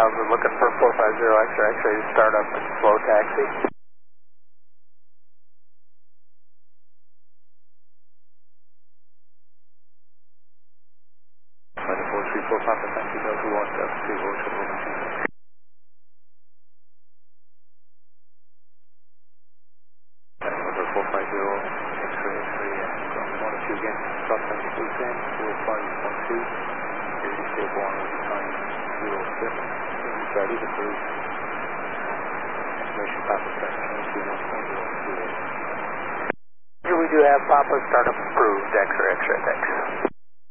1000, looking for 450 X-ray, X-ray to start up and slow taxi. Flight 434 Papa Tango Delta 1, Delta 2, Ocean 126. Number 450 X-ray, X-ray, ground 1 2 again, stop time 210, 4512. Stable on time 06. Ready to prove. Information Papa Tango 22 1.028. We do have Papa startup approved, X-ray, X-ray, thanks.